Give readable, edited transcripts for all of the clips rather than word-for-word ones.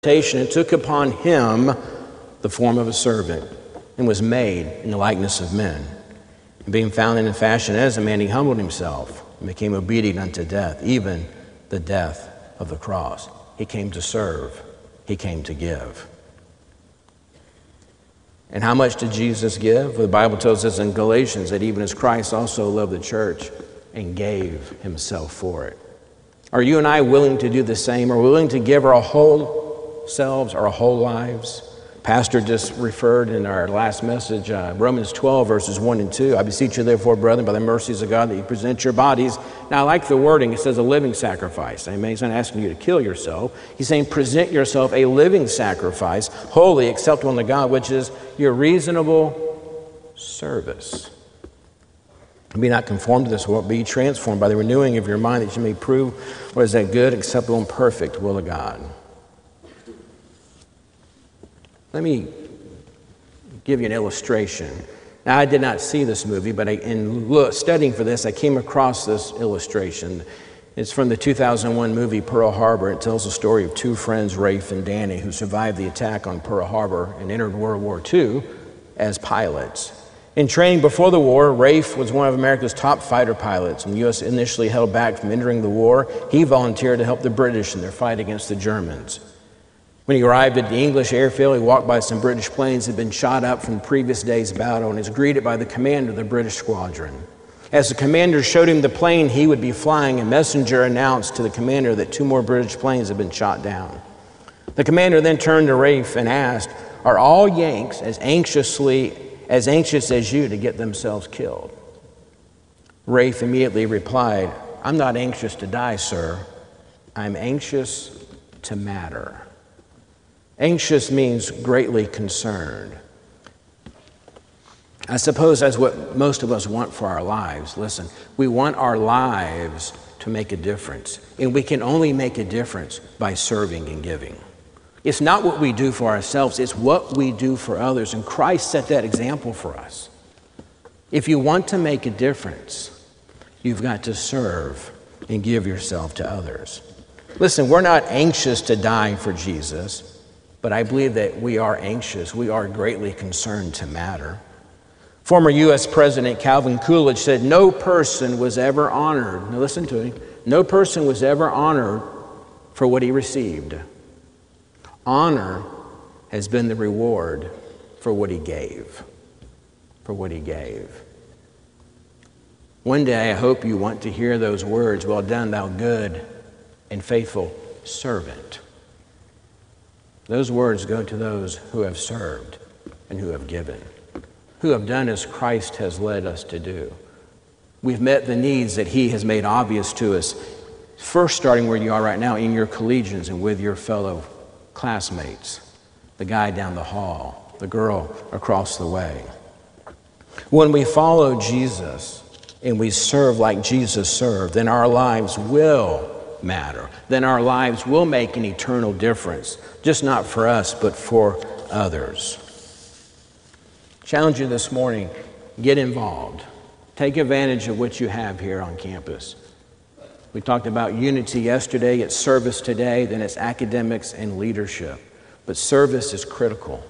and took upon him the form of a servant, and was made in the likeness of men. And being found in fashion as a man, he humbled himself and became obedient unto death, even the death of the cross. He came to serve. He came to give. And how much did Jesus give? Well, the Bible tells us in Galatians that even as Christ also loved the church and gave himself for it. Are you and I willing to do the same? Are we willing to give our whole selves, our whole lives? Pastor just referred in our last message, Romans 12, verses 1 and 2. I beseech you, therefore, brethren, by the mercies of God, that you present your bodies. Now, I like the wording. It says a living sacrifice. Amen. He's not asking you to kill yourself. He's saying present yourself a living sacrifice, holy, acceptable unto God, which is your reasonable service. Be not conformed to this world, be transformed by the renewing of your mind, that you may prove what is that good, acceptable, and perfect will of God. Let me give you an illustration. Now, I did not see this movie, but in studying for this, I came across this illustration. It's from the 2001 movie Pearl Harbor. It tells the story of two friends, Rafe and Danny, who survived the attack on Pearl Harbor and entered World War II as pilots. In training before the war, Rafe was one of America's top fighter pilots. When the U.S. initially held back from entering the war, he volunteered to help the British in their fight against the Germans. When he arrived at the English airfield, he walked by some British planes that had been shot up from the previous day's battle and was greeted by the commander of the British squadron. As the commander showed him the plane he would be flying, a messenger announced to the commander that 2 more British planes had been shot down. The commander then turned to Rafe and asked, "Are all Yanks as anxious as you to get themselves killed?" Rafe immediately replied, "I'm not anxious to die, sir. I'm anxious to matter." Anxious means greatly concerned. I suppose that's what most of us want for our lives. Listen, we want our lives to make a difference, and we can only make a difference by serving and giving. It's not what we do for ourselves, it's what we do for others, and Christ set that example for us. If you want to make a difference, you've got to serve and give yourself to others. Listen, we're not anxious to die for Jesus, but I believe that we are anxious. We are greatly concerned to matter. Former U.S. President Calvin Coolidge said, "No person was ever honored." Now listen to him. "No person was ever honored for what he received. Honor has been the reward for what he gave." For what he gave. One day I hope you want to hear those words, "Well done, thou good and faithful servant." Those words go to those who have served and who have given, who have done as Christ has led us to do. We've met the needs that he has made obvious to us, first starting where you are right now in your collegians and with your fellow classmates, the guy down the hall, the girl across the way. When we follow Jesus and we serve like Jesus served, then our lives will matter. Then our lives will make an eternal difference, just not for us, but for others. Challenge you this morning, get involved. Take advantage of what you have here on campus. We talked about unity yesterday, it's service today, then it's academics and leadership. But service is critical.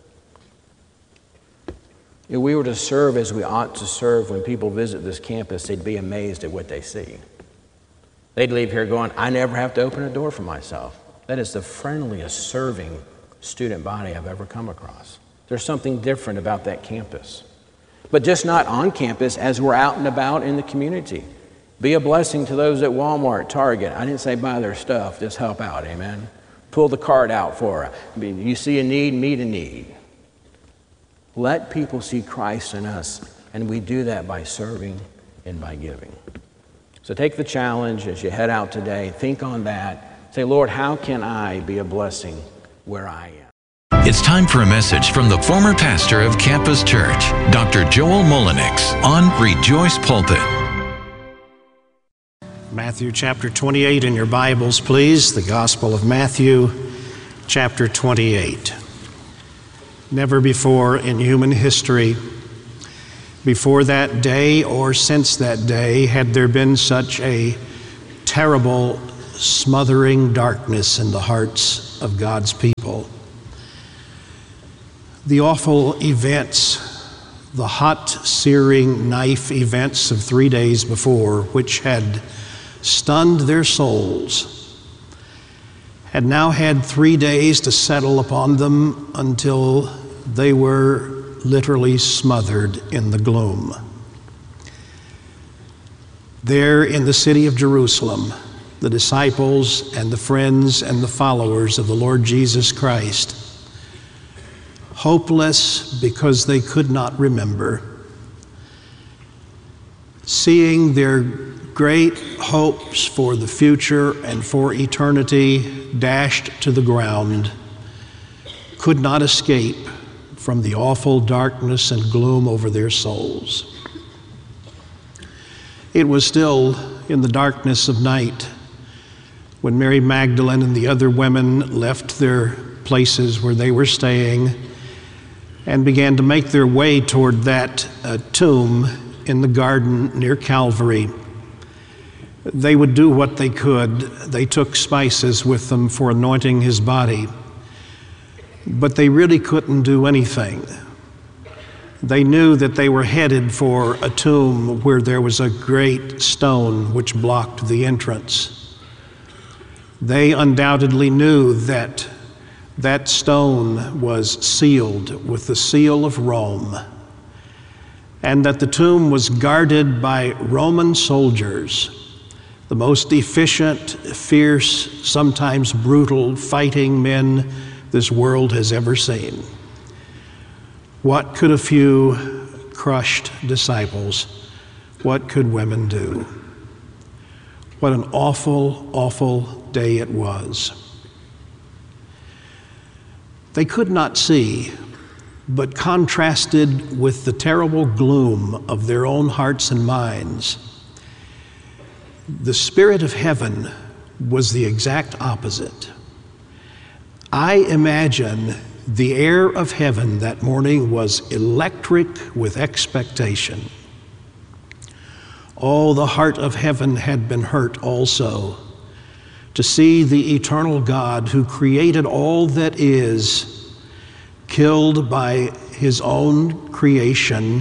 If we were to serve as we ought to serve when people visit this campus, they'd be amazed at what they see. They'd leave here going, "I never have to open a door for myself." That is the friendliest serving student body I've ever come across. There's something different about that campus. But just not on campus, as we're out and about in the community. Be a blessing to those at Walmart, Target. I didn't say buy their stuff, just help out, amen? Pull the card out for her. You see a need, meet a need. Let people see Christ in us, and we do that by serving and by giving. So take the challenge as you head out today. Think on that. Say, "Lord, how can I be a blessing where I am?" It's time for a message from the former pastor of Campus Church, Dr. Joel Mullenix, on Rejoice Pulpit. Matthew chapter 28 in your Bibles, please. The Gospel of Matthew, chapter 28. Never before in human history, before that day or since that day, had there been such a terrible, smothering darkness in the hearts hearts of God's people. The awful events, the hot, searing knife events of 3 days before, which had stunned their souls, had now had 3 days to settle upon them until they were literally smothered in the gloom. There in the city of Jerusalem, the disciples and the friends and the followers of the Lord Jesus Christ, hopeless because they could not remember, seeing their great hopes for the future and for eternity dashed to the ground, could not escape from the awful darkness and gloom over their souls. It was still in the darkness of night when Mary Magdalene and the other women left their places where they were staying and began to make their way toward that tomb in the garden near Calvary. They would do what they could. They took spices with them for anointing his body, but they really couldn't do anything. They knew that they were headed for a tomb where there was a great stone which blocked the entrance. They undoubtedly knew that that stone was sealed with the seal of Rome, and that the tomb was guarded by Roman soldiers, the most efficient, fierce, sometimes brutal fighting men this world has ever seen. What could a few crushed disciples, what could women do? What an awful, awful day it was. They could not see, but contrasted with the terrible gloom of their own hearts and minds, the Spirit of heaven was the exact opposite. I imagine the air of heaven that morning was electric with expectation. Oh, the heart of heaven had been hurt also to see the eternal God who created all that is killed by his own creation,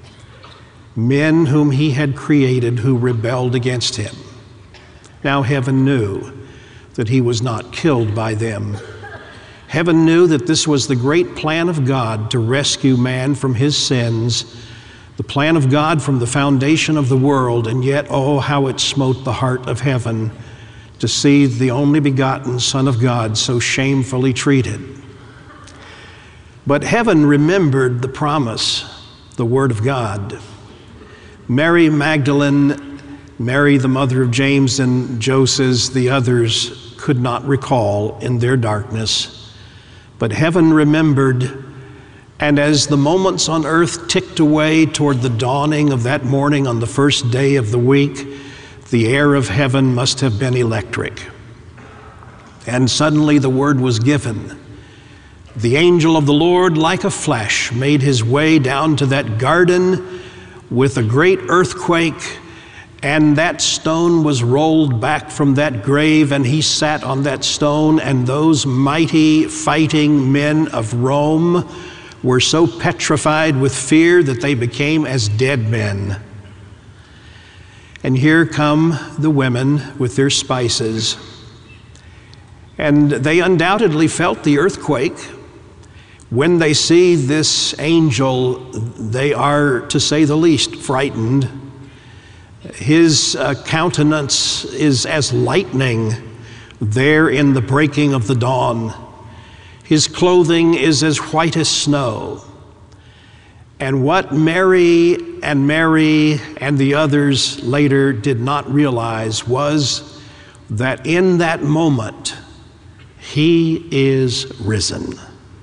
men whom he had created who rebelled against him. Now heaven knew that he was not killed by them. Heaven knew that this was the great plan of God to rescue man from his sins, the plan of God from the foundation of the world, and yet, oh, how it smote the heart of heaven to see the only begotten Son of God so shamefully treated. But heaven remembered the promise, the Word of God. Mary Magdalene, Mary the mother of James and Joseph, the others could not recall in their darkness. But heaven remembered, and as the moments on earth ticked away toward the dawning of that morning on the first day of the week, the air of heaven must have been electric. And suddenly the word was given. The angel of the Lord, like a flash, made his way down to that garden with a great earthquake, and that stone was rolled back from that grave, and he sat on that stone, and those mighty fighting men of Rome were so petrified with fear that they became as dead men. And here come the women with their spices, and they undoubtedly felt the earthquake. When they see this angel, they are, to say the least, frightened. His countenance is as lightning there in the breaking of the dawn. His clothing is as white as snow. And what Mary and the others later did not realize was that in that moment, he is risen.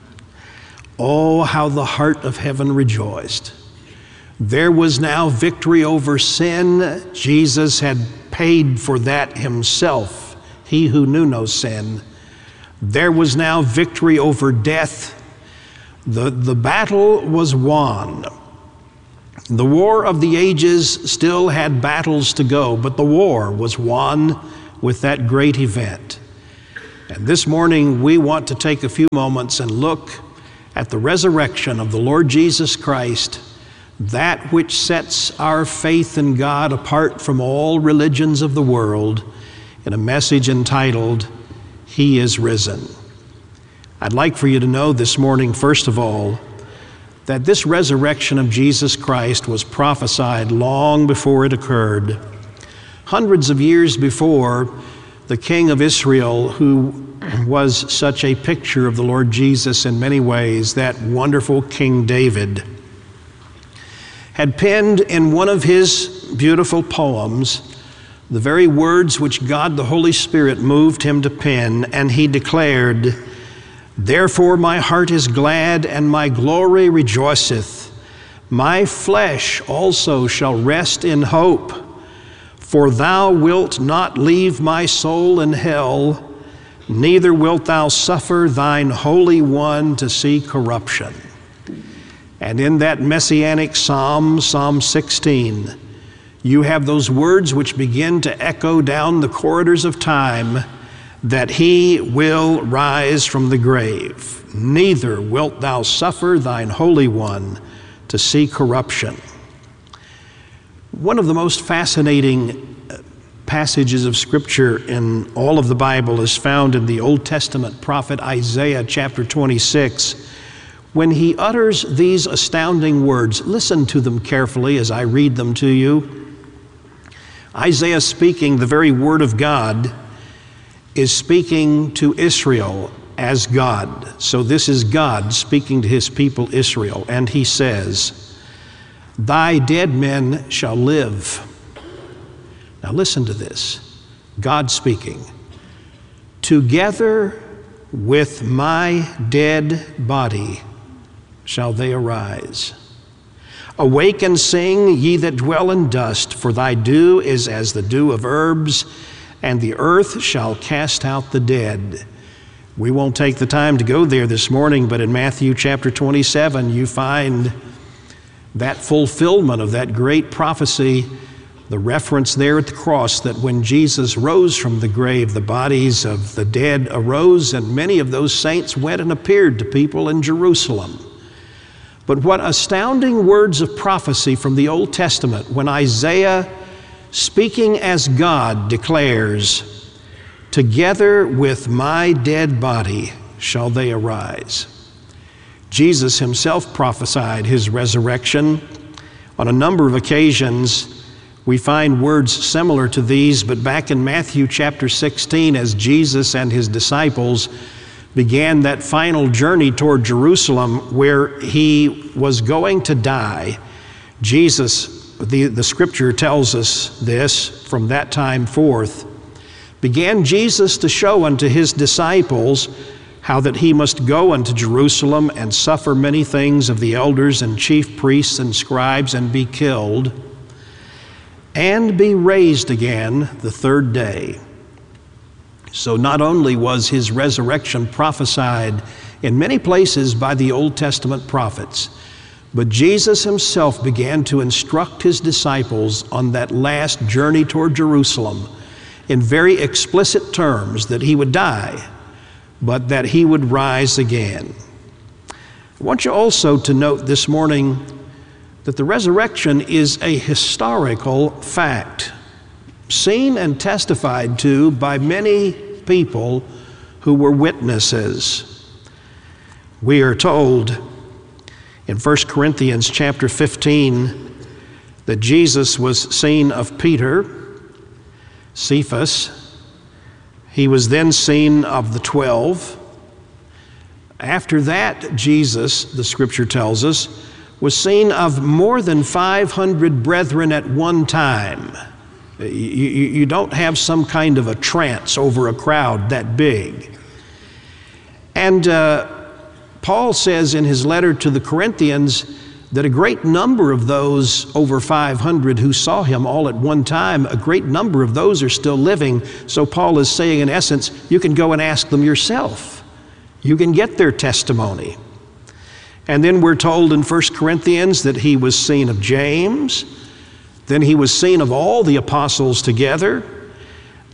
Oh, how the heart of heaven rejoiced. There was now victory over sin. Jesus had paid for that himself, he who knew no sin. There was now victory over death. The battle was won. The war of the ages still had battles to go, but the war was won with that great event. And this morning we want to take a few moments and look at the resurrection of the Lord Jesus Christ, that which sets our faith in God apart from all religions of the world, in a message entitled, He is Risen. I'd like for you to know this morning, first of all, that this resurrection of Jesus Christ was prophesied long before it occurred. Hundreds of years before, the king of Israel, who was such a picture of the Lord Jesus in many ways, that wonderful King David, had penned in one of his beautiful poems the very words which God the Holy Spirit moved him to pen, and he declared, "Therefore my heart is glad, and my glory rejoiceth. My flesh also shall rest in hope. For thou wilt not leave my soul in hell, neither wilt thou suffer thine Holy One to see corruption." And in that messianic psalm, Psalm 16, you have those words which begin to echo down the corridors of time, that he will rise from the grave. Neither wilt thou suffer thine Holy One to see corruption. One of the most fascinating passages of Scripture in all of the Bible is found in the Old Testament prophet Isaiah chapter 26, when he utters these astounding words. Listen to them carefully as I read them to you. Isaiah, speaking the very word of God, is speaking to Israel as God. So this is God speaking to his people Israel, and he says, "Thy dead men shall live." Now listen to this. God speaking. "Together with my dead body shall they arise. Awake and sing, ye that dwell in dust, for thy dew is as the dew of herbs, and the earth shall cast out the dead." We won't take the time to go there this morning, but in Matthew chapter 27, you find that fulfillment of that great prophecy, the reference there at the cross that when Jesus rose from the grave, the bodies of the dead arose, and many of those saints went and appeared to people in Jerusalem. But what astounding words of prophecy from the Old Testament when Isaiah, speaking as God, declares, "Together with my dead body shall they arise." Jesus himself prophesied his resurrection. On a number of occasions, we find words similar to these, but back in Matthew chapter 16, as Jesus and his disciples began that final journey toward Jerusalem where he was going to die, Jesus, the scripture tells us this from that time forth, began Jesus to show unto his disciples how that he must go unto Jerusalem and suffer many things of the elders and chief priests and scribes and be killed, and be raised again the third day. So not only was his resurrection prophesied in many places by the Old Testament prophets, but Jesus himself began to instruct his disciples on that last journey toward Jerusalem in very explicit terms that he would die, but that he would rise again. I want you also to note this morning that the resurrection is a historical fact, seen and testified to by many people who were witnesses. We are told in 1 Corinthians chapter 15 that Jesus was seen of Peter, Cephas. He was then seen of the 12. After that, Jesus, the scripture tells us, was seen of more than 500 brethren at one time. You don't have some kind of a trance over a crowd that big. And Paul says in his letter to the Corinthians that a great number of those over 500 who saw him all at one time, a great number of those are still living. So Paul is saying, in essence, you can go and ask them yourself. You can get their testimony. And then we're told in 1 Corinthians that he was seen of James. Then he was seen of all the apostles together.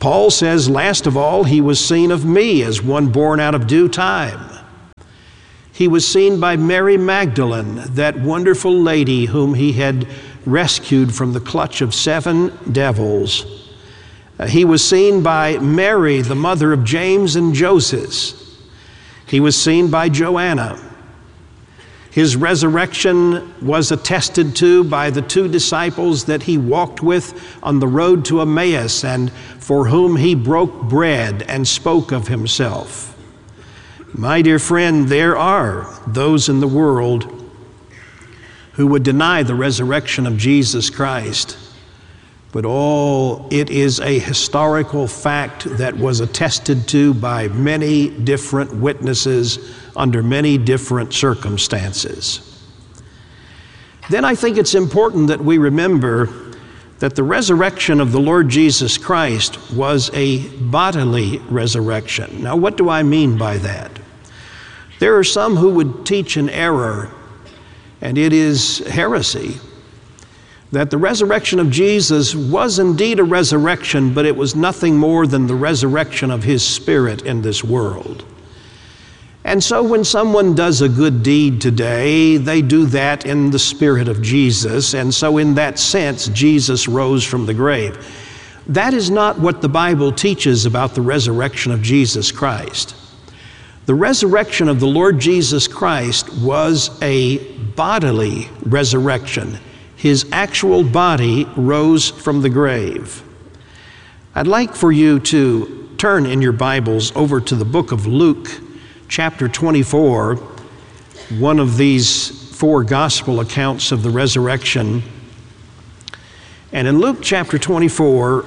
Paul says, last of all, he was seen of me as one born out of due time. He was seen by Mary Magdalene, that wonderful lady whom he had rescued from the clutch of 7 devils. He was seen by Mary, the mother of James and Joseph. He was seen by Joanna. His resurrection was attested to by the 2 disciples that he walked with on the road to Emmaus, and for whom he broke bread and spoke of himself. My dear friend, there are those in the world who would deny the resurrection of Jesus Christ. But it is a historical fact that was attested to by many different witnesses under many different circumstances. Then I think it's important that we remember that the resurrection of the Lord Jesus Christ was a bodily resurrection. Now, what do I mean by that? There are some who would teach an error, and it is heresy, that the resurrection of Jesus was indeed a resurrection, but it was nothing more than the resurrection of his spirit in this world. And so when someone does a good deed today, they do that in the spirit of Jesus, and so in that sense, Jesus rose from the grave. That is not what the Bible teaches about the resurrection of Jesus Christ. The resurrection of the Lord Jesus Christ was a bodily resurrection. His actual body rose from the grave. I'd like for you to turn in your Bibles over to the book of Luke, chapter 24, one of these 4 gospel accounts of the resurrection. And in Luke chapter 24,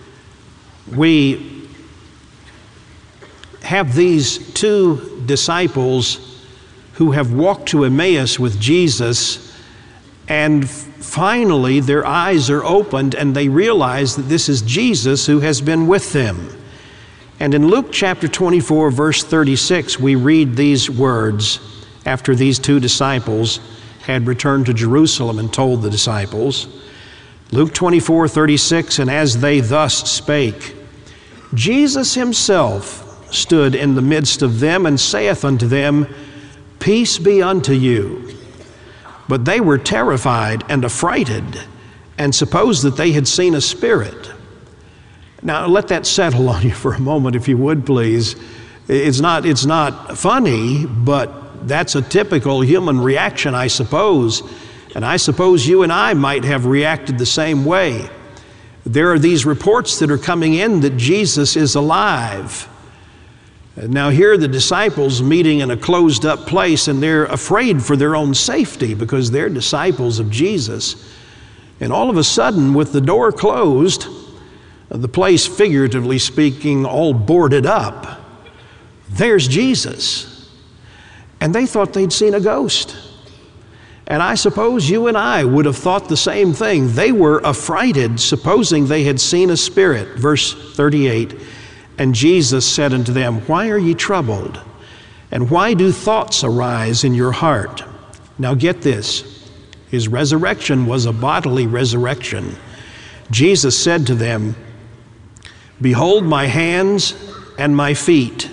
we have these 2 disciples who have walked to Emmaus with Jesus, and finally their eyes are opened and they realize that this is Jesus who has been with them. And in Luke chapter 24, verse 36, we read these words after these 2 disciples had returned to Jerusalem and told the disciples. Luke 24:36, and as they thus spake, Jesus himself stood in the midst of them and saith unto them, Peace be unto you. But they were terrified and affrighted, and supposed that they had seen a spirit. Now let that settle on you for a moment, if you would, please. It's not funny, but that's a typical human reaction, I suppose. And I suppose you and I might have reacted the same way. There are these reports that are coming in that Jesus is alive. Now here are the disciples meeting in a closed up place, and they're afraid for their own safety because they're disciples of Jesus. And all of a sudden, with the door closed, the place, figuratively speaking, all boarded up, there's Jesus. And they thought they'd seen a ghost. And I suppose you and I would have thought the same thing. They were affrighted, supposing they had seen a spirit. Verse 38, and Jesus said unto them, Why are ye troubled? And why do thoughts arise in your heart? Now get this. His resurrection was a bodily resurrection. Jesus said to them, Behold my hands and my feet,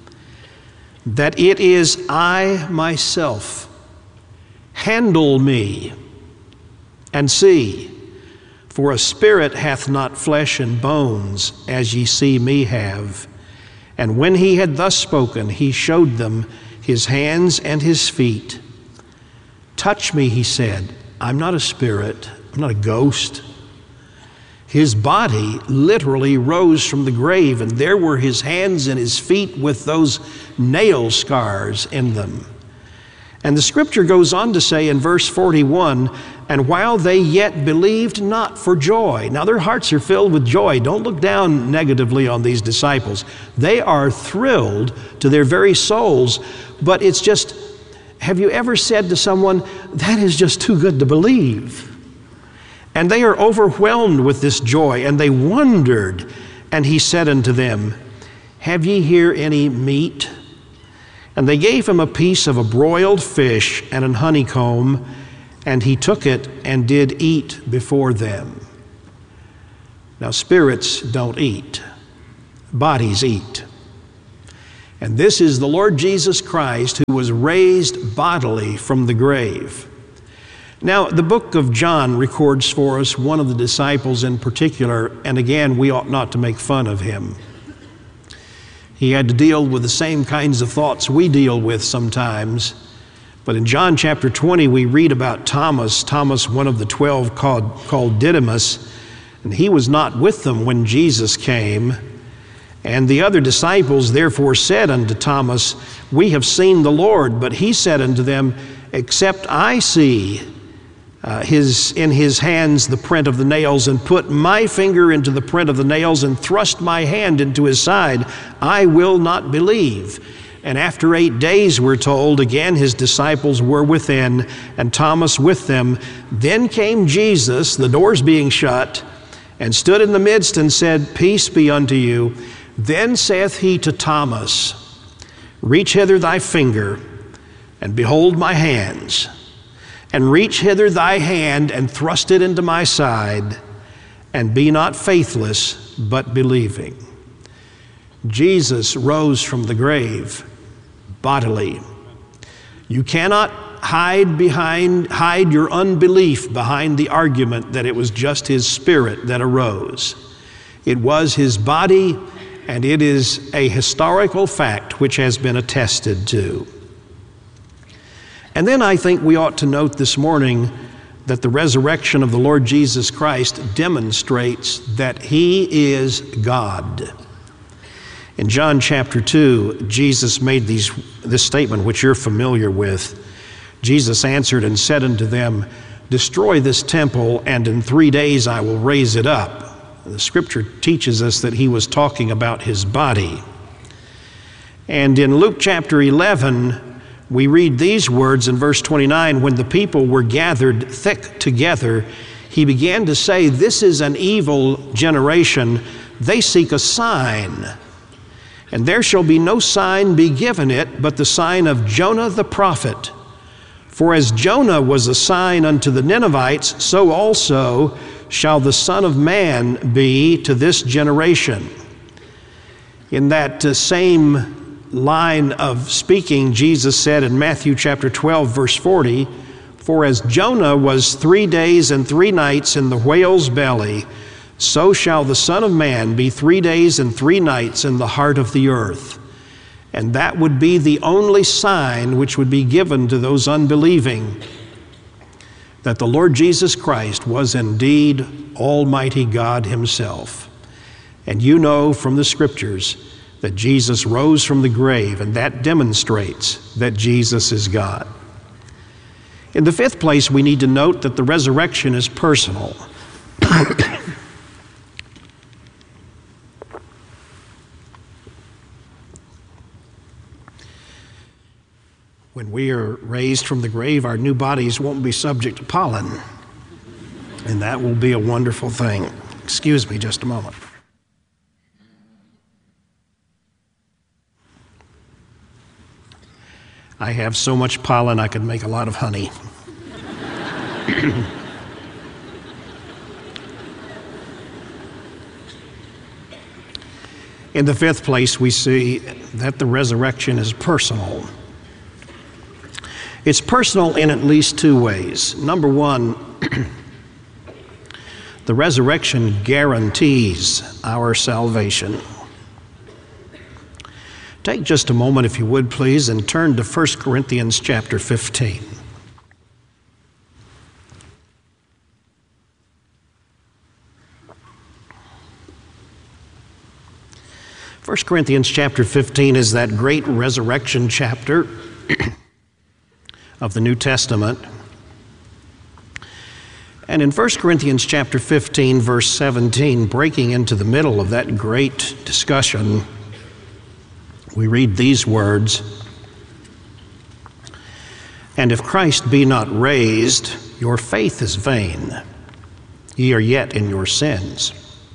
that it is I myself. Handle me, and see, for a spirit hath not flesh and bones, as ye see me have. And when he had thus spoken, he showed them his hands and his feet. Touch me, he said. I'm not a spirit. I'm not a ghost. His body literally rose from the grave, and there were his hands and his feet with those nail scars in them. And the scripture goes on to say in verse 41, and while they yet believed not for joy. Now their hearts are filled with joy. Don't look down negatively on these disciples. They are thrilled to their very souls, but it's just, have you ever said to someone, that is just too good to believe? And they are overwhelmed with this joy, and they wondered. And he said unto them, Have ye here any meat? And they gave him a piece of a broiled fish and an honeycomb, and he took it and did eat before them. Now spirits don't eat. bodies eat. And this is the Lord Jesus Christ, who was raised bodily from the grave. Now, the book of John records for us one of the disciples in particular, and again, we ought not to make fun of him. He had to deal with the same kinds of thoughts we deal with sometimes. But in John chapter 20, we read about Thomas, one of the 12 called Didymus, and he was not with them when Jesus came. And the other disciples therefore said unto Thomas, We have seen the Lord. But he said unto them, Except I see in his hands the print of the nails, and put my finger into the print of the nails, and thrust my hand into his side, I will not believe. And after 8 days, we're told, again his disciples were within, and Thomas with them. Then came Jesus, the doors being shut, and stood in the midst and said, Peace be unto you. Then saith he to Thomas, Reach hither thy finger, and behold my hands. And reach hither thy hand, and thrust it into my side, and be not faithless, but believing. Jesus rose from the grave bodily. You cannot hide your unbelief behind the argument that it was just his spirit that arose. It was his body, and it is a historical fact which has been attested to. And then I think we ought to note this morning that the resurrection of the Lord Jesus Christ demonstrates that he is God. In John chapter 2, Jesus made this statement which you're familiar with. Jesus answered and said unto them, Destroy this temple, and in 3 days I will raise it up. The scripture teaches us that he was talking about his body. And in Luke chapter 11, we read these words in verse 29, When the people were gathered thick together, he began to say, This is an evil generation. They seek a sign. And there shall be no sign be given it, but the sign of Jonah the prophet. For as Jonah was a sign unto the Ninevites, so also shall the Son of Man be to this generation. In that same line of speaking, Jesus said in Matthew chapter 12, verse 40, For as Jonah was 3 days and 3 nights in the whale's belly, so shall the Son of Man be 3 days and 3 nights in the heart of the earth. And that would be the only sign which would be given to those unbelieving, that the Lord Jesus Christ was indeed Almighty God himself. And you know from the scriptures that Jesus rose from the grave, and that demonstrates that Jesus is God. In the fifth place, we need to note that the resurrection is personal. When we are raised from the grave, our new bodies won't be subject to pollen, and that will be a wonderful thing. Excuse me just a moment. I have so much pollen I could make a lot of honey. In the fifth place, we see that the resurrection is personal. It's personal in at least 2 ways. Number one, the resurrection guarantees our salvation. Take just a moment, if you would, please, and turn to 1 Corinthians chapter 15. 1 Corinthians chapter 15 is that great resurrection chapter of the New Testament. And in 1 Corinthians chapter 15, verse 17, breaking into the middle of that great discussion, we read these words, And if Christ be not raised, your faith is vain. Ye are yet in your sins.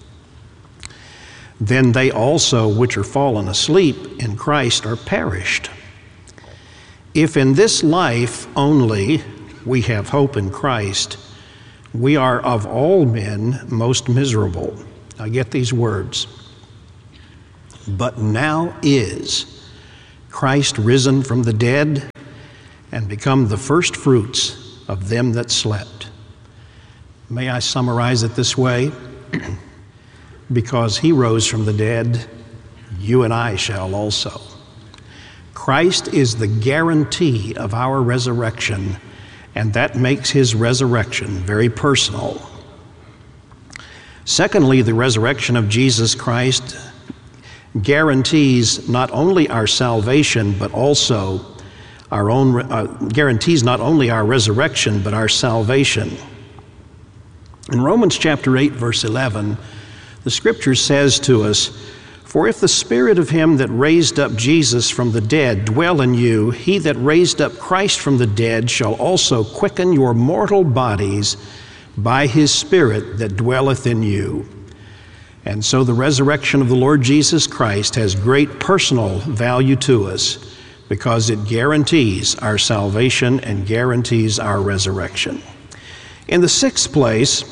Then they also which are fallen asleep in Christ are perished. If in this life only we have hope in Christ, we are of all men most miserable. Now get these words. but now is Christ risen from the dead and become the first fruits of them that slept. May I summarize it this way? Because he rose from the dead, you and I shall also. Christ is the guarantee of our resurrection, and that makes his resurrection very personal. Secondly, the resurrection of Jesus Christ guarantees not only our salvation, but also guarantees not only our resurrection, but our salvation. In Romans chapter 8, verse 11, the scripture says to us, "For if the spirit of him that raised up Jesus from the dead dwell in you, he that raised up Christ from the dead shall also quicken your mortal bodies by his Spirit that dwelleth in you." And so the resurrection of the Lord Jesus Christ has great personal value to us because it guarantees our salvation and guarantees our resurrection. In the sixth place,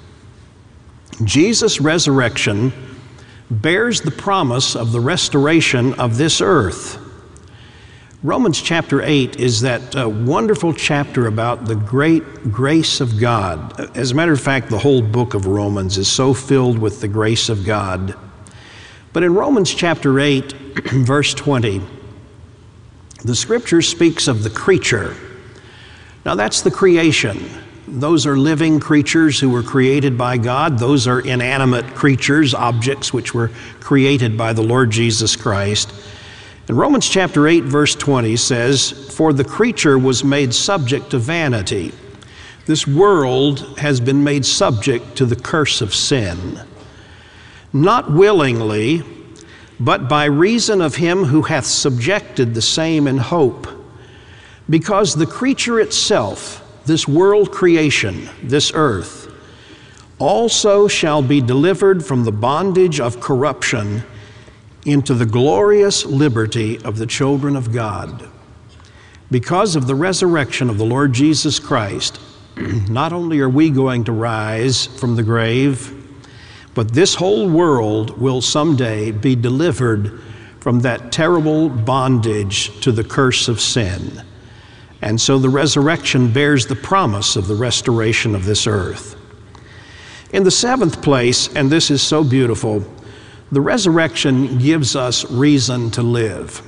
Jesus' resurrection bears the promise of the restoration of this earth. Romans chapter 8 is that wonderful chapter about the great grace of God. As a matter of fact, the whole book of Romans is so filled with the grace of God. But in Romans chapter 8, verse 20, the scripture speaks of the creature. Now that's the creation. Those are living creatures who were created by God. Those are inanimate creatures, objects which were created by the Lord Jesus Christ. And Romans chapter 8, verse 20 says, "For the creature was made subject to vanity." This world has been made subject to the curse of sin. "Not willingly, but by reason of him who hath subjected the same in hope. Because the creature itself, this world creation, this earth, also shall be delivered from the bondage of corruption into the glorious liberty of the children of God." Because of the resurrection of the Lord Jesus Christ, not only are we going to rise from the grave, but this whole world will someday be delivered from that terrible bondage to the curse of sin. And so the resurrection bears the promise of the restoration of this earth. In the seventh place, and this is so beautiful, the resurrection gives us reason to live.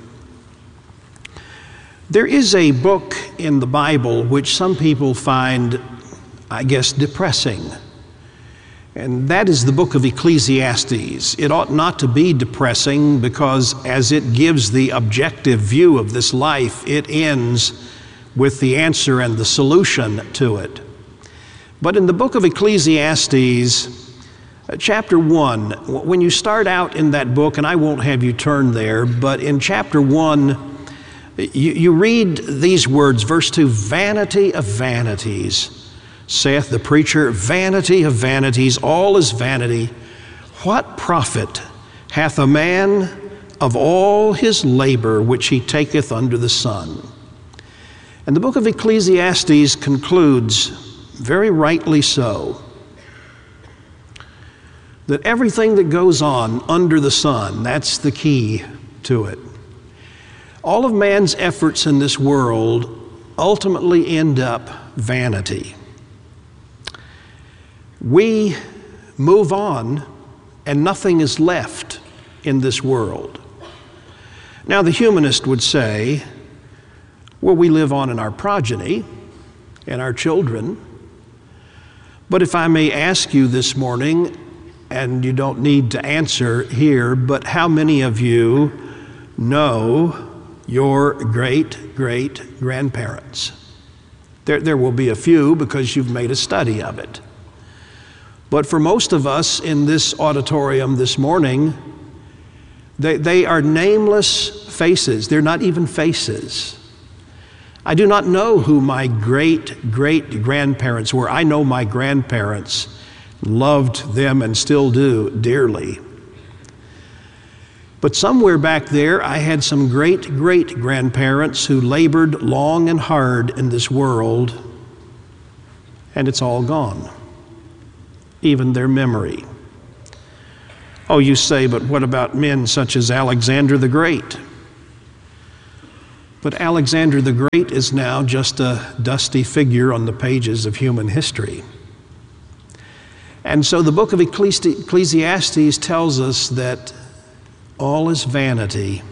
There is a book in the Bible which some people find, I guess, depressing. And that is the book of Ecclesiastes. It ought not to be depressing because as it gives the objective view of this life, it ends with the answer and the solution to it. But in the book of Ecclesiastes, chapter 1, when you start out in that book, and I won't have you turn there, but in chapter 1, you read these words, verse 2, "Vanity of vanities, saith the preacher, vanity of vanities, all is vanity. What profit hath a man of all his labor which he taketh under the sun?" And the book of Ecclesiastes concludes, very rightly so, that everything that goes on under the sun, that's the key to it. All of man's efforts in this world ultimately end up vanity. We move on and nothing is left in this world. Now the humanist would say, well, we live on in our progeny and our children. But if I may ask you this morning, and you don't need to answer here, but how many of you know your great-great-grandparents? There will be a few because you've made a study of it. But for most of us in this auditorium this morning, they are nameless faces. They're not even faces. I do not know who my great-great-grandparents were. I know my grandparents, loved them and still do dearly. But somewhere back there, I had some great-great-grandparents who labored long and hard in this world, and it's all gone, even their memory. Oh, you say, but what about men such as Alexander the Great? But Alexander the Great is now just a dusty figure on the pages of human history. And so the book of Ecclesiastes tells us that all is vanity.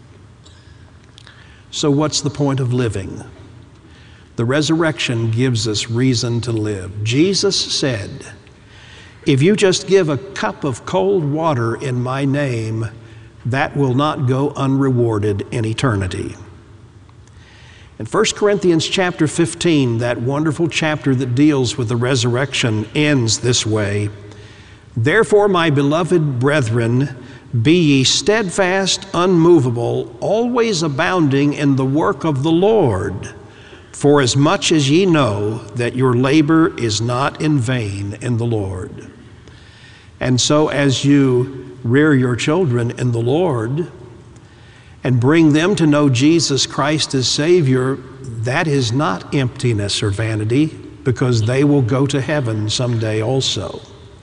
So what's the point of living? The resurrection gives us reason to live. Jesus said, if you just give a cup of cold water in my name, that will not go unrewarded in eternity. In 1 Corinthians chapter 15, that wonderful chapter that deals with the resurrection ends this way. Therefore, my beloved brethren, be ye steadfast, unmovable, always abounding in the work of the Lord, for as much as ye know that your labor is not in vain in the Lord. And so as you rear your children in the Lord and bring them to know Jesus Christ as Savior, that is not emptiness or vanity, because they will go to heaven someday also.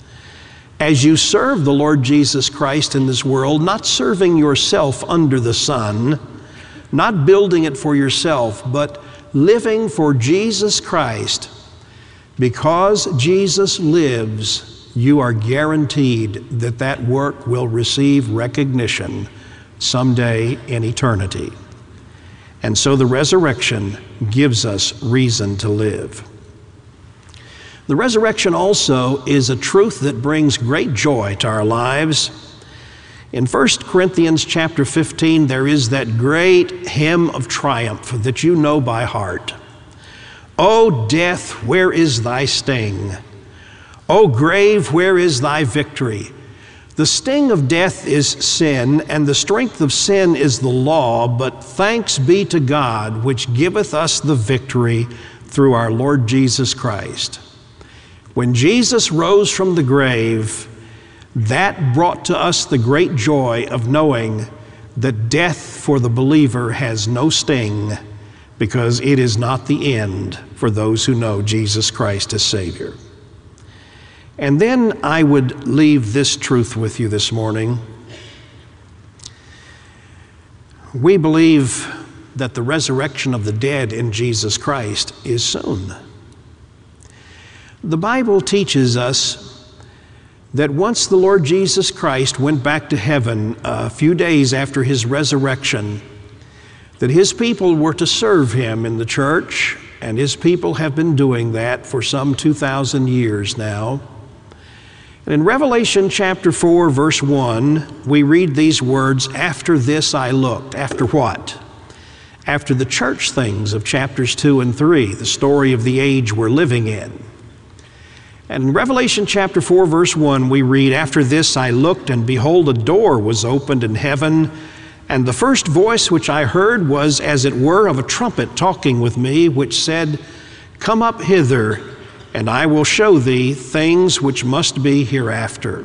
As you serve the Lord Jesus Christ in this world, not serving yourself under the sun, not building it for yourself, but living for Jesus Christ, because Jesus lives, you are guaranteed that that work will receive recognition someday in eternity. And so the resurrection gives us reason to live. The resurrection also is a truth that brings great joy to our lives. In 1 Corinthians chapter 15, there is that great hymn of triumph that you know by heart. O death, where is thy sting? O grave, where is thy victory? The sting of death is sin, and the strength of sin is the law, but thanks be to God, which giveth us the victory through our Lord Jesus Christ. When Jesus rose from the grave, that brought to us the great joy of knowing that death for the believer has no sting, because it is not the end for those who know Jesus Christ as Savior. And then I would leave this truth with you this morning. We believe that the resurrection of the dead in Jesus Christ is soon. The Bible teaches us that once the Lord Jesus Christ went back to heaven a few days after his resurrection, that his people were to serve him in the church, and his people have been doing that for some 2,000 years now. And in Revelation chapter 4, verse 1, we read these words, after this I looked. After what? After the church things of chapters 2 and 3, the story of the age we're living in. And in Revelation chapter 4, verse 1, we read, after this I looked, and behold, a door was opened in heaven, and the first voice which I heard was as it were of a trumpet talking with me, which said, come up hither, and I will show thee things which must be hereafter.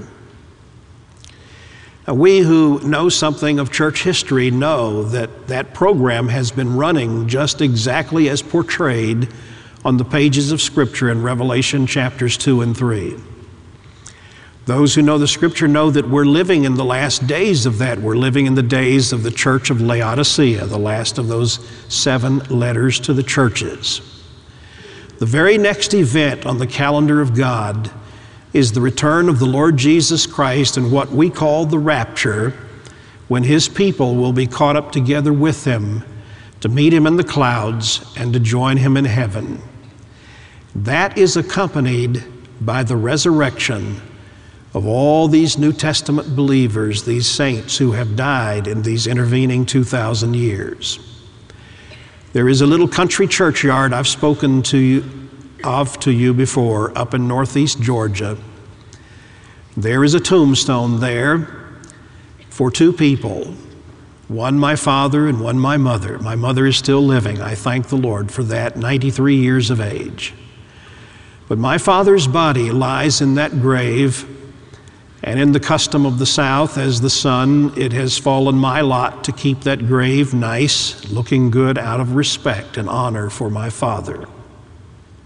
Now, we who know something of church history know that that program has been running just exactly as portrayed on the pages of Scripture in Revelation chapters 2 and 3. Those who know the Scripture know that we're living in the last days of that. We're living in the days of the church of Laodicea, the last of those 7 letters to the churches. The very next event on the calendar of God is the return of the Lord Jesus Christ and what we call the rapture, when his people will be caught up together with him to meet him in the clouds and to join him in heaven. That is accompanied by the resurrection of all these New Testament believers, these saints who have died in these intervening 2,000 years. There is a little country churchyard I've spoken to you before up in northeast Georgia. There is a tombstone there for 2 people, one my father and one my mother. My mother is still living. I thank the Lord for that, 93 years of age. But my father's body lies in that grave, and in the custom of the South, as the son, it has fallen my lot to keep that grave nice, looking good out of respect and honor for my father.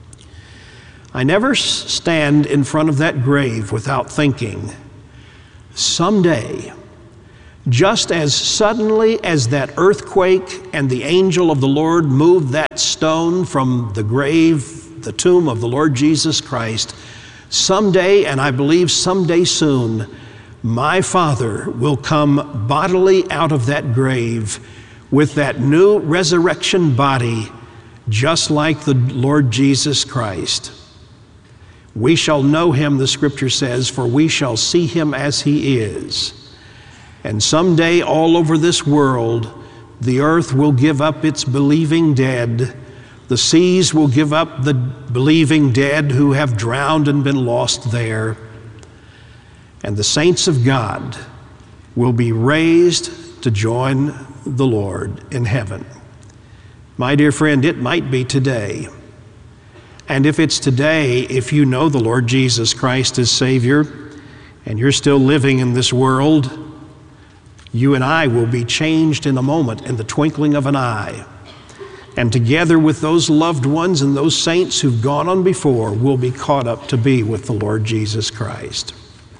I never stand in front of that grave without thinking, someday, just as suddenly as that earthquake and the angel of the Lord moved that stone from the grave, the tomb of the Lord Jesus Christ, someday, and I believe someday soon, my Father will come bodily out of that grave with that new resurrection body, just like the Lord Jesus Christ. We shall know him, the scripture says, for we shall see him as he is. And someday all over this world, the earth will give up its believing dead. The seas will give up the believing dead who have drowned and been lost there. And the saints of God will be raised to join the Lord in heaven. My dear friend, it might be today. And if it's today, if you know the Lord Jesus Christ as Savior, and you're still living in this world, you and I will be changed in a moment, in the twinkling of an eye. And together with those loved ones and those saints who've gone on before, we'll be caught up to be with the Lord Jesus Christ.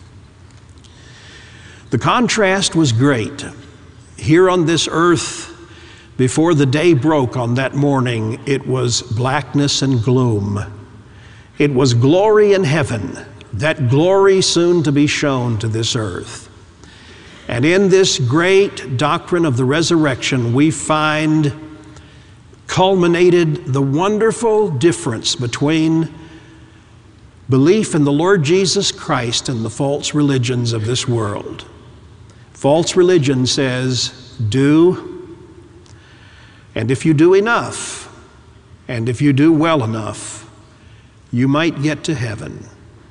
The contrast was great. Here on this earth, before the day broke on that morning, it was blackness and gloom. It was glory in heaven, that glory soon to be shown to this earth. And in this great doctrine of the resurrection, we find culminated the wonderful difference between belief in the Lord Jesus Christ and the false religions of this world. False religion says, do, and if you do enough, and if you do well enough, you might get to heaven.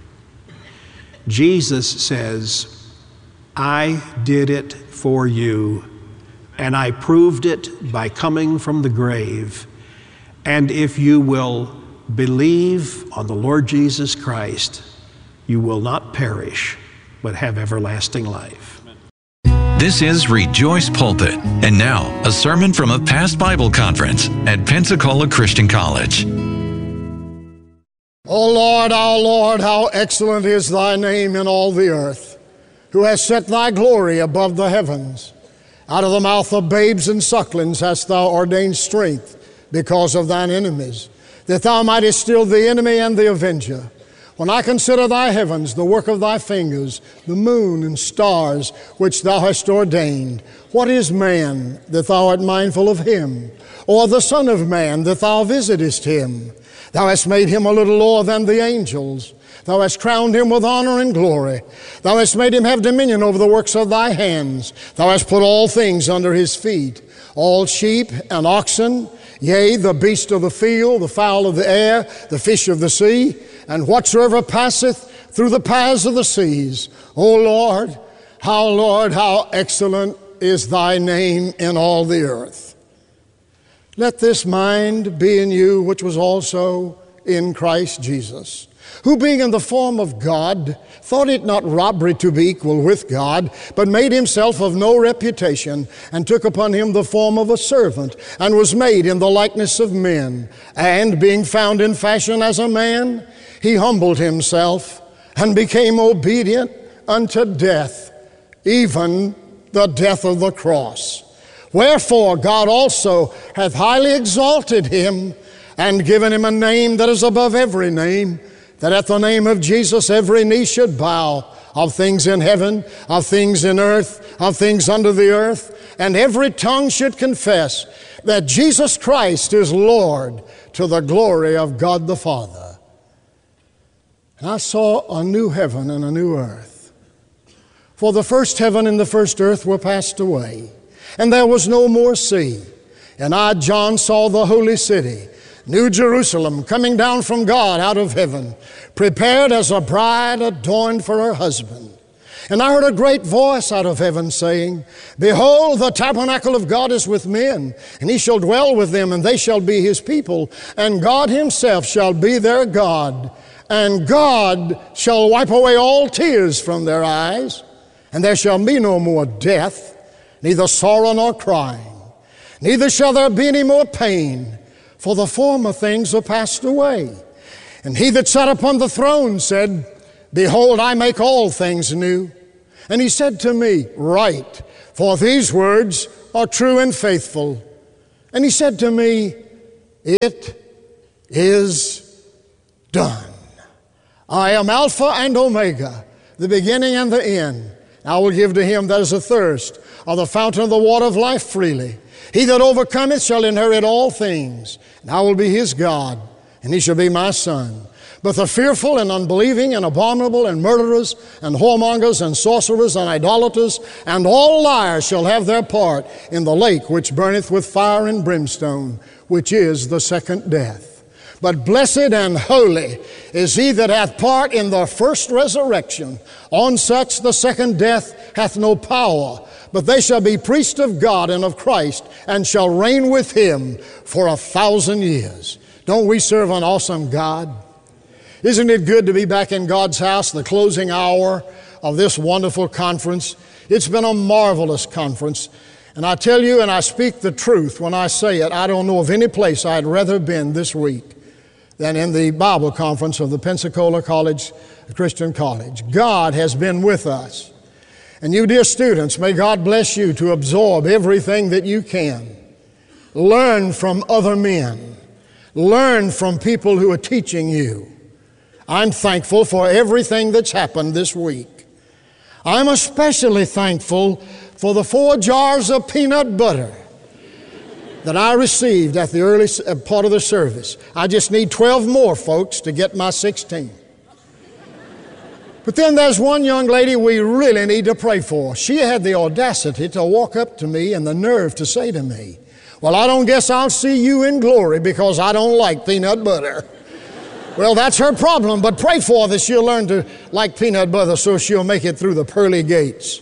Jesus says, I did it for you, and I proved it by coming from the grave. And if you will believe on the Lord Jesus Christ, you will not perish, but have everlasting life. This is Rejoice Pulpit. And now, a sermon from a past Bible conference at Pensacola Christian College. O Lord, our Lord, how excellent is thy name in all the earth, who has set thy glory above the heavens. Out of the mouth of babes and sucklings hast thou ordained strength because of thine enemies, that thou mightest still the enemy and the avenger. When I consider thy heavens, the work of thy fingers, the moon and stars which thou hast ordained, what is man that thou art mindful of him, or the son of man that thou visitest him? Thou hast made him a little lower than the angels. Thou hast crowned him with honor and glory. Thou hast made him have dominion over the works of thy hands. Thou hast put all things under his feet, all sheep and oxen, yea, the beast of the field, the fowl of the air, the fish of the sea, and whatsoever passeth through the paths of the seas. O Lord, how excellent is thy name in all the earth. Let this mind be in you, which was also in Christ Jesus, who being in the form of God, thought it not robbery to be equal with God, but made himself of no reputation, and took upon him the form of a servant, and was made in the likeness of men. And being found in fashion as a man, he humbled himself, and became obedient unto death, even the death of the cross. Wherefore God also hath highly exalted him, and given him a name that is above every name, that at the name of Jesus every knee should bow, of things in heaven, of things in earth, of things under the earth, and every tongue should confess that Jesus Christ is Lord, to the glory of God the Father. And I saw a new heaven and a new earth. For the first heaven and the first earth were passed away, and there was no more sea. And I, John, saw the holy city, New Jerusalem, coming down from God out of heaven, prepared as a bride adorned for her husband. And I heard a great voice out of heaven saying, Behold, the tabernacle of God is with men, and he shall dwell with them, and they shall be his people, and God himself shall be their God. And God shall wipe away all tears from their eyes, and there shall be no more death, neither sorrow nor crying, neither shall there be any more pain, for the former things are passed away. And he that sat upon the throne said, Behold, I make all things new. And he said to me, "Write, for these words are true and faithful." And he said to me, "It is done. I am Alpha and Omega, the beginning and the end. I will give to him that is athirst of the fountain of the water of life freely. He that overcometh shall inherit all things, and I will be his God, and he shall be my son. But the fearful and unbelieving and abominable and murderers and whoremongers and sorcerers and idolaters and all liars shall have their part in the lake which burneth with fire and brimstone, which is the second death. But blessed and holy is he that hath part in the first resurrection. On such the second death hath no power, but they shall be priests of God and of Christ, and shall reign with him for 1,000 years. Don't we serve an awesome God? Isn't it good to be back in God's house, the closing hour of this wonderful conference? It's been a marvelous conference. And I tell you, and I speak the truth when I say it, I don't know of any place I'd rather been this week than in the Bible conference of the Pensacola College, Christian College. God has been with us. And you, dear students, may God bless you to absorb everything that you can. Learn from other men. Learn from people who are teaching you. I'm thankful for everything that's happened this week. I'm especially thankful for the 4 jars of peanut butter that I received at the early part of the service. I just need 12 more, folks, to get my 16. But then there's one young lady we really need to pray for. She had the audacity to walk up to me and the nerve to say to me, "Well, I don't guess I'll see you in glory because I don't like peanut butter." Well, that's her problem, but pray for her that she'll learn to like peanut butter so she'll make it through the pearly gates.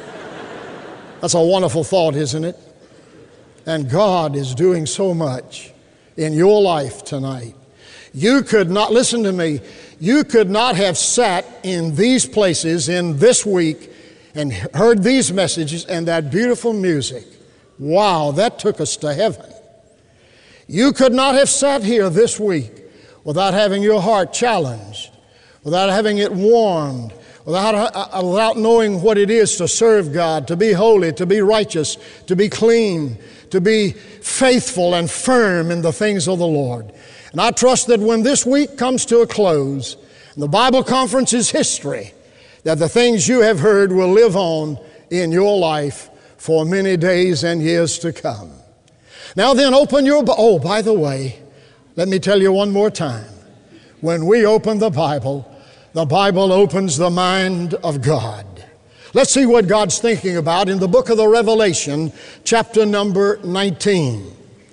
That's a wonderful thought, isn't it? And God is doing so much in your life tonight. You could not, listen to me, you could not have sat in these places in this week and heard these messages and that beautiful music. Wow, that took us to heaven. You could not have sat here this week without having your heart challenged, without having it warmed, without knowing what it is to serve God, to be holy, to be righteous, to be clean, to be faithful and firm in the things of the Lord. And I trust that when this week comes to a close, and the Bible conference is history, that the things you have heard will live on in your life for many days and years to come. Now then, open your, by the way, let me tell you one more time. When we open the Bible opens the mind of God. Let's see what God's thinking about in the book of the Revelation, chapter number 19.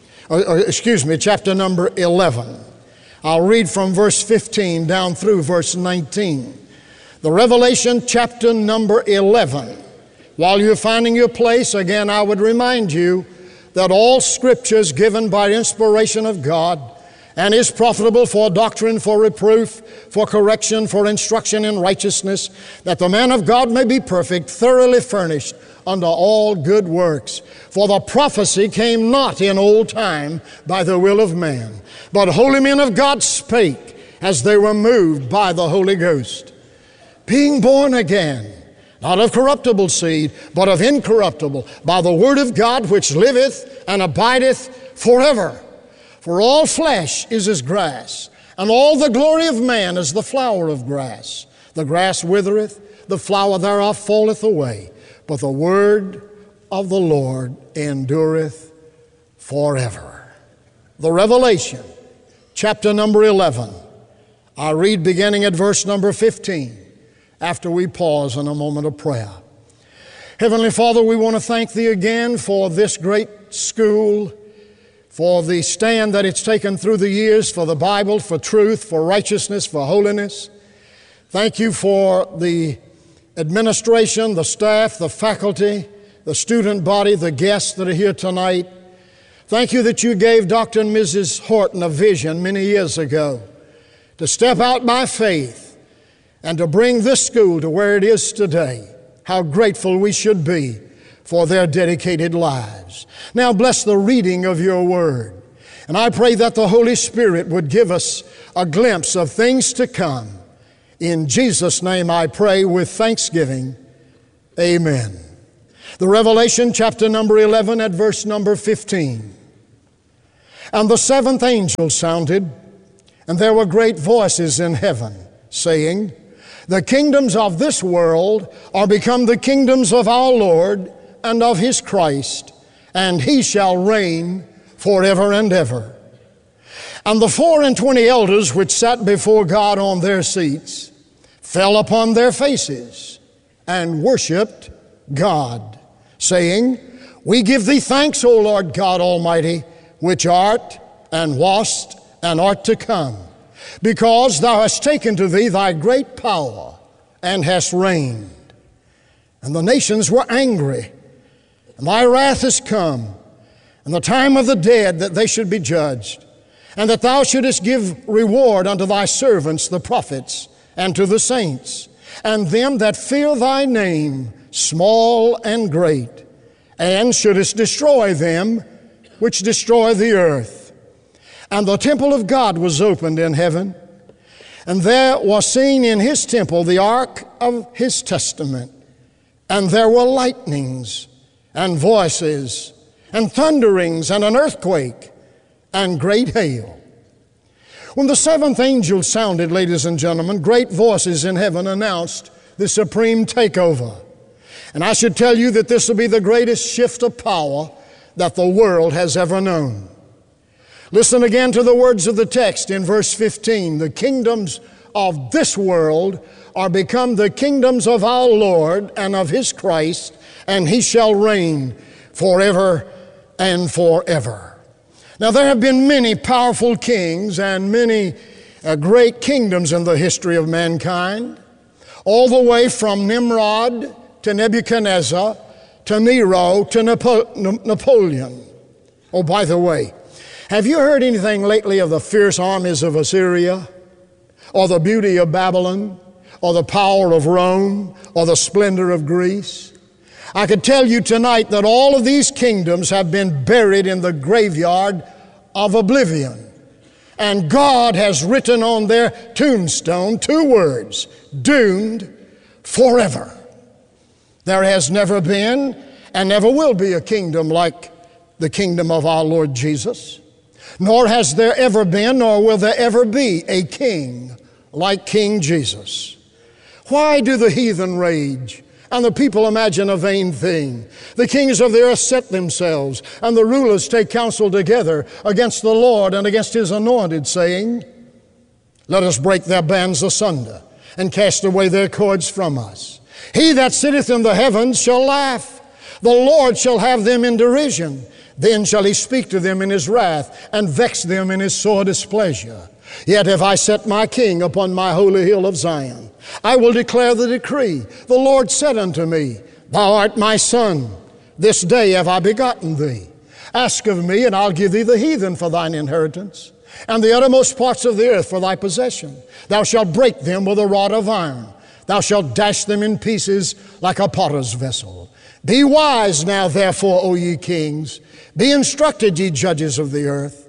Chapter number 11. I'll read from verse 15 down through verse 19. The Revelation, chapter number 11. While you're finding your place, again, I would remind you that all Scripture is given by inspiration of God and is profitable for doctrine, for reproof, for correction, for instruction in righteousness, that the man of God may be perfect, thoroughly furnished unto all good works. For the prophecy came not in old time by the will of man, but holy men of God spake as they were moved by the Holy Ghost, being born again, not of corruptible seed, but of incorruptible, by the word of God which liveth and abideth forever. For all flesh is as grass, and all the glory of man is the flower of grass. The grass withereth, the flower thereof falleth away, but the word of the Lord endureth forever. The Revelation, chapter number 11. I read beginning at verse number 15, after we pause in a moment of prayer. Heavenly Father, we want to thank Thee again for this great school, for the stand that it's taken through the years for the Bible, for truth, for righteousness, for holiness. Thank You for the administration, the staff, the faculty, the student body, the guests that are here tonight. Thank You that You gave Dr. and Mrs. Horton a vision many years ago to step out by faith and to bring this school to where it is today. How grateful we should be for their dedicated lives. Now bless the reading of Your word. And I pray that the Holy Spirit would give us a glimpse of things to come. In Jesus' name I pray with thanksgiving. Amen. The Revelation chapter number 11 at verse number 15. And the seventh angel sounded, and there were great voices in heaven, saying, The kingdoms of this world are become the kingdoms of our Lord and of His Christ, and He shall reign forever and ever. And the 24 elders which sat before God on their seats fell upon their faces and worshiped God, saying, We give Thee thanks, O Lord God Almighty, which art and wast and art to come, because Thou hast taken to Thee Thy great power and hast reigned. And the nations were angry, and Thy wrath is come, and the time of the dead that they should be judged, and that Thou shouldest give reward unto Thy servants the prophets, and to the saints, and them that fear Thy name, small and great, and shouldest destroy them which destroy the earth. And the temple of God was opened in heaven, and there was seen in His temple the ark of His testament, and there were lightnings, and voices, and thunderings, and an earthquake, and great hail. When the seventh angel sounded, ladies and gentlemen, great voices in heaven announced the supreme takeover. And I should tell you that this will be the greatest shift of power that the world has ever known. Listen again to the words of the text in verse 15. The kingdoms of this world are become the kingdoms of our Lord and of His Christ, and He shall reign forever and forever. Now, there have been many powerful kings and many great kingdoms in the history of mankind, all the way from Nimrod to Nebuchadnezzar to Nero to Napoleon. Oh, by the way, have you heard anything lately of the fierce armies of Assyria, or the beauty of Babylon, or the power of Rome, or the splendor of Greece? I could tell you tonight that all of these kingdoms have been buried in the graveyard of oblivion. And God has written on their tombstone 2 words, doomed forever. There has never been and never will be a kingdom like the kingdom of our Lord Jesus. Nor has there ever been, nor will there ever be a king like King Jesus. Why do the heathen rage and the people imagine a vain thing? The kings of the earth set themselves, and the rulers take counsel together against the Lord and against His anointed, saying, Let us break their bands asunder, and cast away their cords from us. He that sitteth in the heavens shall laugh. The Lord shall have them in derision. Then shall He speak to them in His wrath, and vex them in His sore displeasure. Yet have I set my king upon my holy hill of Zion. I will declare the decree. The Lord said unto me, Thou art my son. This day have I begotten thee. Ask of me, and I'll give thee the heathen for thine inheritance, and the uttermost parts of the earth for thy possession. Thou shalt break them with a rod of iron. Thou shalt dash them in pieces like a potter's vessel. Be wise now, therefore, O ye kings. Be instructed, ye judges of the earth.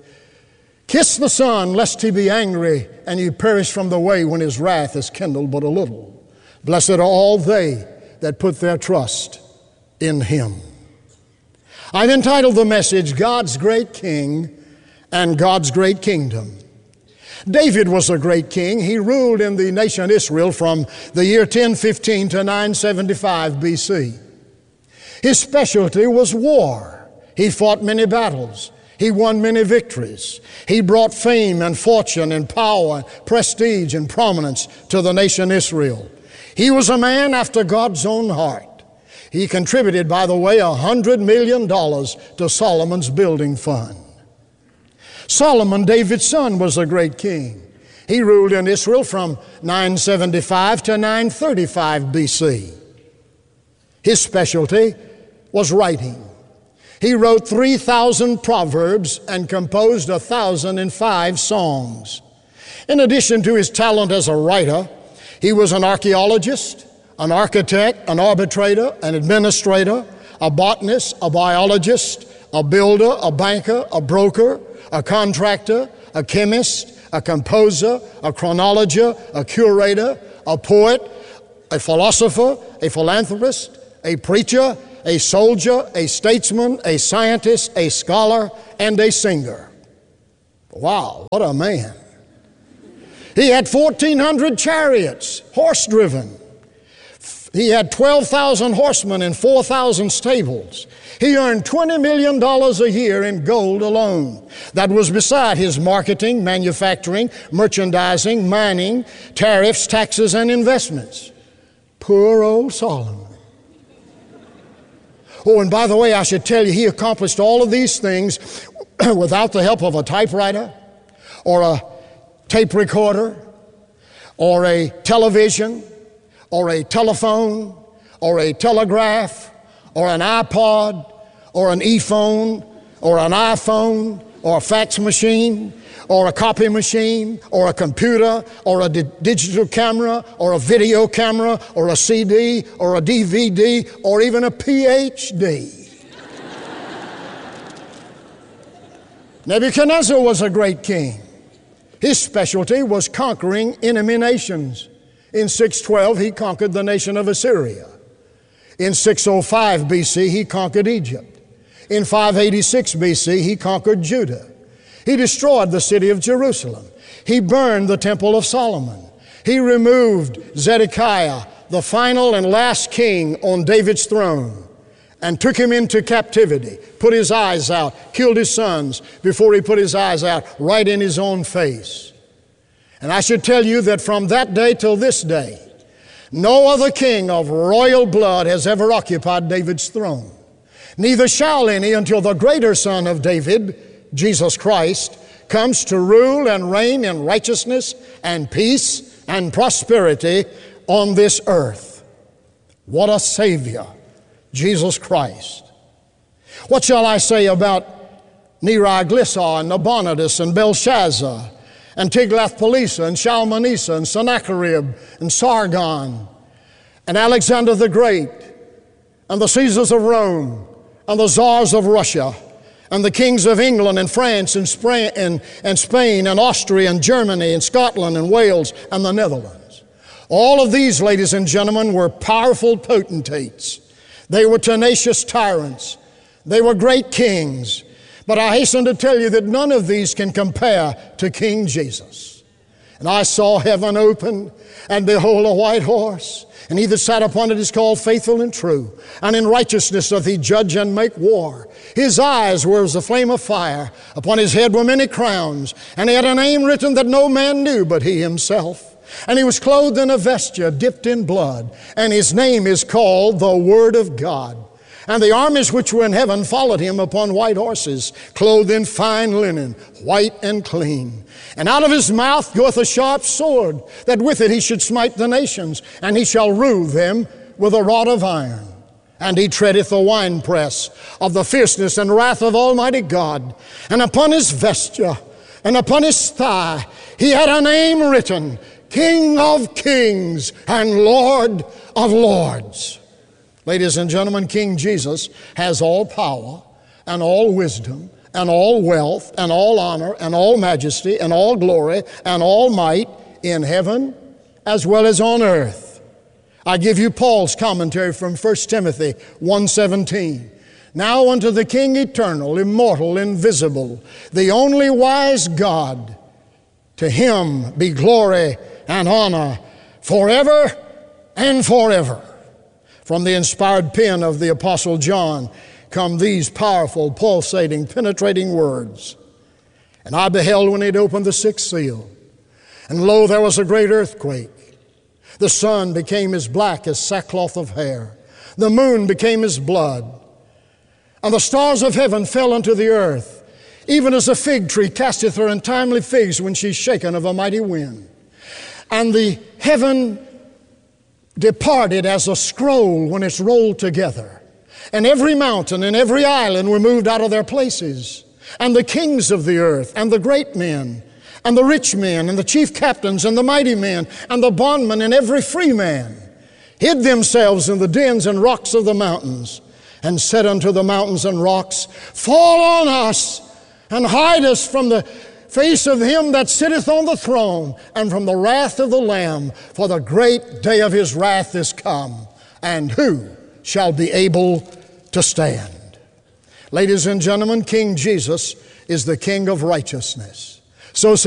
Kiss the Son, lest He be angry, and ye perish from the way when His wrath is kindled but a little. Blessed are all they that put their trust in Him. I've entitled the message, God's Great King and God's Great Kingdom. David was a great king. He ruled in the nation Israel from the year 1015 to 975 BC. His specialty was war. He fought many battles. He won many victories. He brought fame and fortune and power, prestige and prominence to the nation Israel. He was a man after God's own heart. He contributed, by the way, $100 million to Solomon's building fund. Solomon, David's son, was a great king. He ruled in Israel from 975 to 935 BC. His specialty was writing. He wrote 3,000 proverbs and composed 1,005 songs. In addition to his talent as a writer, he was an archaeologist, an architect, an arbitrator, an administrator, a botanist, a biologist, a builder, a banker, a broker, a contractor, a chemist, a composer, a chronologer, a curator, a poet, a philosopher, a philanthropist, a preacher, a soldier, a statesman, a scientist, a scholar, and a singer. Wow, what a man. He had 1,400 chariots, horse-driven. He had 12,000 horsemen and 4,000 stables. He earned $20 million a year in gold alone. That was beside his marketing, manufacturing, merchandising, mining, tariffs, taxes, and investments. Poor old Solomon. Oh, and by the way, I should tell you, he accomplished all of these things without the help of a typewriter or a tape recorder or a television or a telephone or a telegraph or an iPod or an e-phone or an iPhone or a fax machine or a copy machine or a computer or a digital camera or a video camera or a CD or a DVD or even a PhD. Nebuchadnezzar was a great king. His specialty was conquering enemy nations. In 612, he conquered the nation of Assyria. In 605 BC, he conquered Egypt. In 586 BC, he conquered Judah. He destroyed the city of Jerusalem. He burned the temple of Solomon. He removed Zedekiah, the final and last king on David's throne, and took him into captivity, put his eyes out, killed his sons before he put his eyes out, right in his own face. And I should tell you that from that day till this day, no other king of royal blood has ever occupied David's throne. Neither shall any until the greater son of David, Jesus Christ, comes to rule and reign in righteousness and peace and prosperity on this earth. What a Savior, Jesus Christ. What shall I say about Neriglissar and Nabonidus and Belshazzar and Tiglath-Pileser and Shalmaneser and Sennacherib and Sargon and Alexander the Great and the Caesars of Rome and the czars of Russia and the kings of England and France and Spain and Austria and Germany and Scotland and Wales and the Netherlands. All of these, ladies and gentlemen, were powerful potentates. They were tenacious tyrants. They were great kings. But I hasten to tell you that none of these can compare to King Jesus. And I saw heaven open, and behold, a white horse, and he that sat upon it is called Faithful and True, and in righteousness doth he judge and make war. His eyes were as a flame of fire, upon his head were many crowns, and he had a name written that no man knew but he himself. And he was clothed in a vesture dipped in blood, and his name is called the Word of God. And the armies which were in heaven followed him upon white horses, clothed in fine linen, white and clean. And out of his mouth goeth a sharp sword, that with it he should smite the nations, and he shall rule them with a rod of iron. And he treadeth the winepress of the fierceness and wrath of Almighty God. And upon his vesture and upon his thigh he had a name written, King of Kings and Lord of Lords. Ladies and gentlemen, King Jesus has all power and all wisdom and all wealth and all honor and all majesty and all glory and all might in heaven as well as on earth. I give you Paul's commentary from 1 Timothy 1:17. Now unto the King eternal, immortal, invisible, the only wise God, to him be glory and honor forever and forever. From the inspired pen of the Apostle John come these powerful, pulsating, penetrating words. And I beheld when he had opened the sixth seal, and lo, there was a great earthquake. The sun became as black as sackcloth of hair. The moon became as blood. And the stars of heaven fell unto the earth, even as a fig tree casteth her untimely figs when she's shaken of a mighty wind. And the heaven departed as a scroll when it's rolled together. And every mountain and every island were moved out of their places. And the kings of the earth and the great men and the rich men and the chief captains and the mighty men and the bondmen and every free man hid themselves in the dens and rocks of the mountains, and said unto the mountains and rocks, Fall on us and hide us from the face of him that sitteth on the throne, and from the wrath of the Lamb, for the great day of his wrath is come. And who shall be able to stand. Ladies and gentlemen, King Jesus is the King of righteousness. So